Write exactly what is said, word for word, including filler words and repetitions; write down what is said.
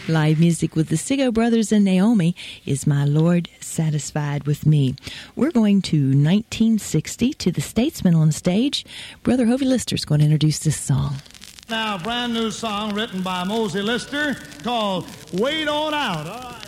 Live music with the Sigo Brothers and Naomi, Is My Lord Satisfied with Me? We're going to nineteen sixty to the Statesmen on stage. Brother Hovey Lister's going to introduce this song. Now, a brand new song written by Mosey Lister called Wait On Out. All right.